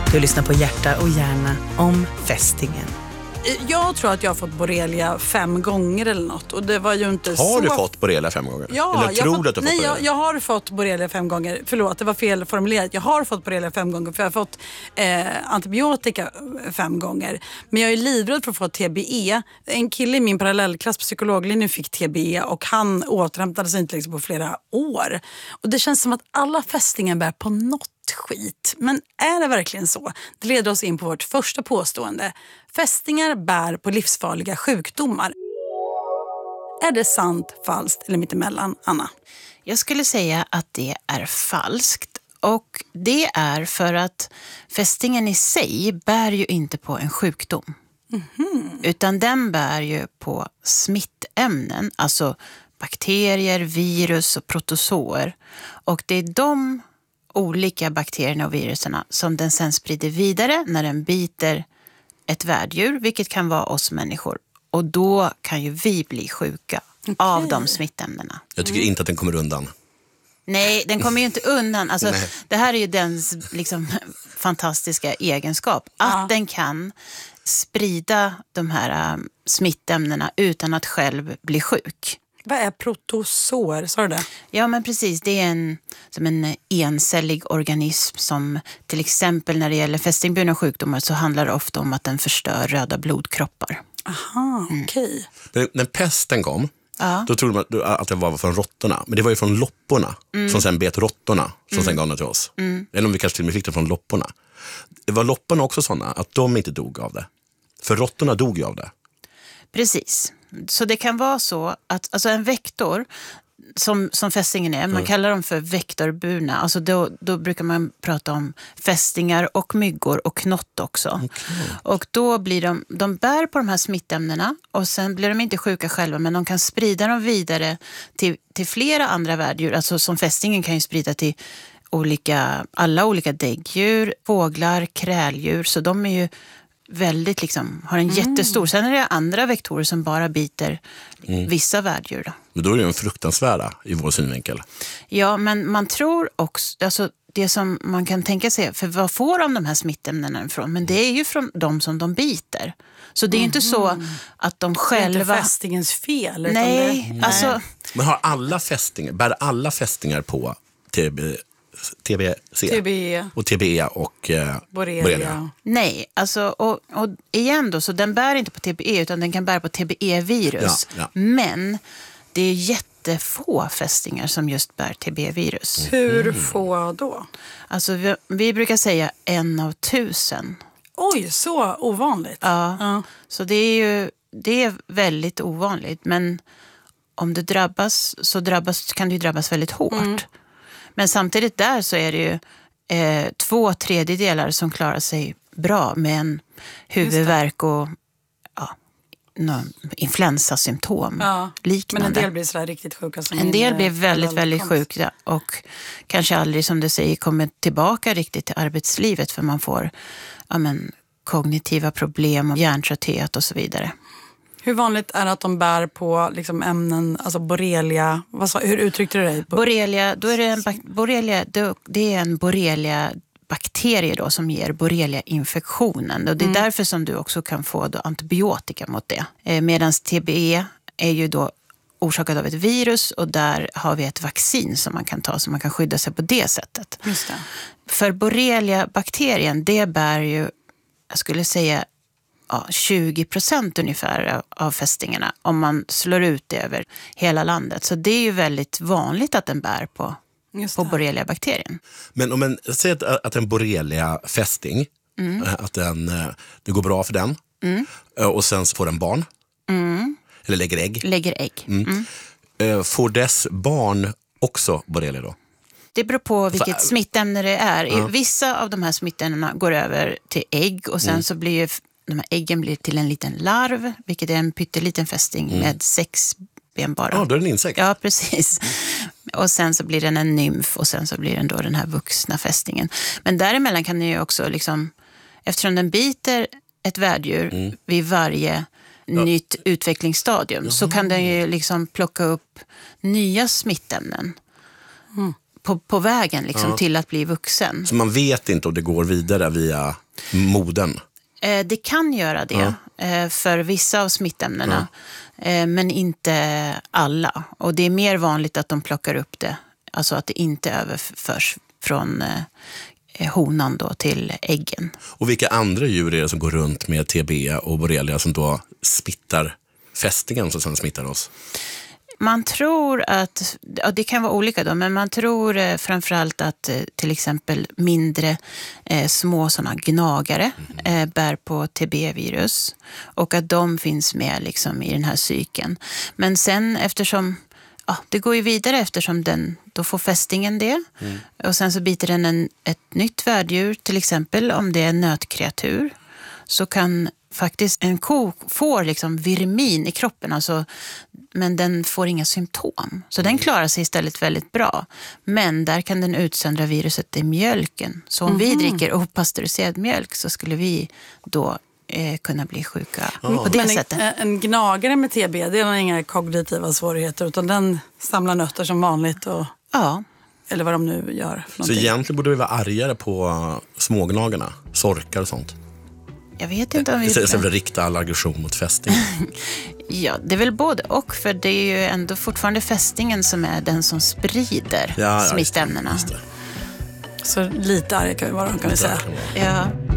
Du lyssnar på Hjärta och hjärna om fästingen. Jag tror att jag har fått borrelia 5 gånger eller något. Och det var ju inte Har du fått borrelia 5 gånger? Ja, eller tror du att du har fått borrelia? jag har fått borrelia 5 gånger. Förlåt, det var fel formulerat. Jag har fått borrelia 5 gånger för jag har fått antibiotika 5 gånger. Men jag är livrädd för att få TBE. En kille i min parallellklass på psykologlinjen fick TBE och han återhämtade sig inte liksom på flera år. Och det känns som att alla fästingar bär på något skit. Men är det verkligen så? Det leder oss in på vårt första påstående. Fästingar bär på livsfarliga sjukdomar. Är det sant, falskt eller mittemellan, Anna? Jag skulle säga att det är falskt. Och det är för att fästingen i sig bär ju inte på en sjukdom. Utan den bär ju på smittämnen, alltså bakterier, virus och protozoer. Och det är de olika bakterierna och viruserna som den sen sprider vidare när den biter ett värddjur, vilket kan vara oss människor. Och då kan ju vi bli sjuka av de smittämnena. Jag tycker inte att den kommer undan. Nej, den kommer ju inte undan. Alltså, det här är ju dens liksom, fantastiska egenskap. Att den kan sprida de här smittämnena utan att själv bli sjuk. Vad är protozoer, sa du det? Ja, men precis. Det är som en encellig organism som till exempel när det gäller fästingburna sjukdomar så handlar det ofta om att den förstör röda blodkroppar. Aha, okej. När pesten kom, då trodde man att det var från råttorna. Men det var ju från lopporna som sen bet råttorna som sen gav det till oss. Eller om vi kanske till och med fick det från lopporna. Det var lopporna också sådana att de inte dog av det. För råttorna dog ju av det. Precis. Så det kan vara så att alltså en vektor som fästingen är, man kallar dem för vektorburna. Alltså då brukar man prata om fästingar och myggor och knott också. Och då blir de bär på de här smittämnena och sen blir de inte sjuka själva, men de kan sprida dem vidare till flera andra värddjur. Alltså som fästingen kan ju sprida till alla olika däggdjur, fåglar, kräldjur. Så de är ju väldigt liksom, har en jättestor. Sen är det andra vektorer som bara biter vissa värddjur då. Men då är det en fruktansvärda i vår synvinkel. Ja, men man tror också, alltså det som man kan tänka sig, för vad får de här smittämnena ifrån? Men det är ju från de som de biter. Så det är ju inte så att de själva... Det är inte fästingens fel. Nej, alltså... Men bär alla fästingar på TBC och TBE och borrelia? Nej, alltså och igen då, så den bär inte på TBE utan den kan bära på TBE-virus. Ja. Men det är jättefå fästingar som just bär TBE-virus. Hur få då? Alltså vi brukar säga 1 av 1000. Oj, så ovanligt. Ja. Så det är väldigt ovanligt. Men om du drabbas kan du drabbas väldigt hårt. Men samtidigt där så är det ju 2/3 som klarar sig bra med en huvudvärk och influensasymptom liknande. Men en del blir så riktigt sjuka. En del blir väldigt, väldigt sjuka och kanske aldrig, som du säger, kommer tillbaka riktigt till arbetslivet för man får kognitiva problem och hjärntrötthet och så vidare. Hur vanligt är det att de bär på liksom ämnen, alltså borrelia? Hur uttryckte du dig? Borrelia, det är en borrelia-bakterie då som ger borrelia-infektionen. Och det är därför som du också kan få då antibiotika mot det. Medan TBE är ju då orsakat av ett virus och där har vi ett vaccin som man kan ta så man kan skydda sig på det sättet. Just det. För borrelia-bakterien, det bär ju, jag skulle säga 20% ungefär av fästingarna om man slår ut det över hela landet. Så det är ju väldigt vanligt att den bär på borrelia-bakterien. Men om man säger att en borrelia-fästing, att det går bra för den och sen får den barn eller lägger ägg. Får dess barn också borrelia då? Det beror på vilket smittämne det är. Vissa av de här smittämnena går över till ägg och sen så blir ju de här äggen blir till en liten larv, vilket är en pytteliten fästing med 6 ben bara. Ja, då är det en insekt. Ja, precis. Och sen så blir den en nymf och sen så blir den då den här vuxna fästingen. Men däremellan kan den ju också liksom, eftersom den biter ett värddjur vid varje nytt utvecklingsstadium så kan den ju liksom plocka upp nya smittämnen på vägen liksom, till att bli vuxen. Så man vet inte om det går vidare via moden? Det kan göra det för vissa av smittämnena, men inte alla. Och det är mer vanligt att de plockar upp det, alltså att det inte överförs från honan då till äggen. Och vilka andra djur är det som går runt med TB och borrelia som då smittar fästingen som sen smittar oss? Man tror att, det kan vara olika då, men man tror framförallt att till exempel mindre små sådana gnagare bär på TB-virus och att de finns med liksom i den här cykeln. Men sen eftersom, det går ju vidare eftersom då får fästingen det och sen så biter den ett nytt värddjur, till exempel om det är en nötkreatur, så kan faktiskt en ko får liksom virmin i kroppen, alltså, men den får inga symptom. Så den klarar sig istället väldigt bra. Men där kan den utsöndra viruset i mjölken. Så om vi dricker opastöriserad mjölk så skulle vi då kunna bli sjuka på det sättet. En gnagare med TB, det har inga kognitiva svårigheter utan den samlar nötter som vanligt och... Ja. Eller vad de nu gör. Så egentligen borde vi vara argare på smågnagarna, sorkar och sånt. Jag vet inte om vi... Istället för att rikta all aggression mot fästingen. Ja, det är väl både och, för det är ju ändå fortfarande fästingen som är den som sprider smittämnena. Så lite arg kan vi vara, kan vi säga. Ja.